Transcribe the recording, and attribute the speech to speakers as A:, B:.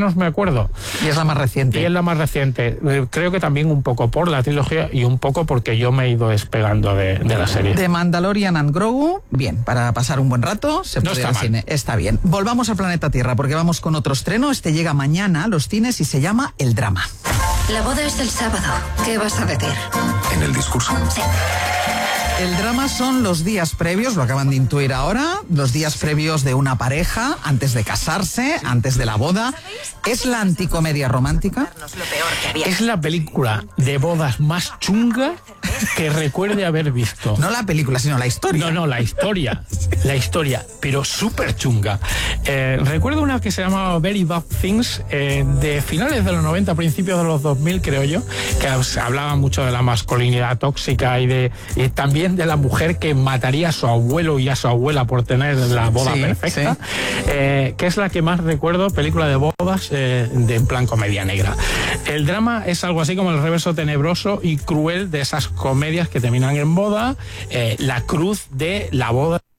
A: menos me acuerdo.
B: Y es la más reciente.
A: Y es la más reciente. Creo que también un poco por la trilogía y un poco porque yo me he ido despegando de la serie.
B: De Mandalorian and Grogu, bien, para pasar un buen rato, se puede ir al cine. Está bien. Volvamos al planeta Tierra, porque vamos con otro estreno. Este llega mañana a los cines y se llama El Drama.
C: La boda es el sábado. ¿Qué vas a decir?
D: En el discurso.
C: Sí.
B: El drama son los días previos, lo acaban de intuir ahora, los días previos de una pareja, antes de casarse, antes de la boda. ¿Es la anticomedia romántica?
A: Es la película de bodas más chunga que recuerde haber visto.
B: No la película, sino la historia.
A: No, la historia. La historia, pero súper chunga. Recuerdo una que se llamaba Very Bad Things, de finales de los 90, principios de los 2000, creo yo, que se hablaba mucho de la masculinidad tóxica y también de la mujer que mataría a su abuelo y a su abuela por tener la boda perfecta, que es la que más recuerdo, película de bodas en plan comedia negra. El drama es algo así como el reverso tenebroso y cruel de esas comedias que terminan en boda, la cruz de la boda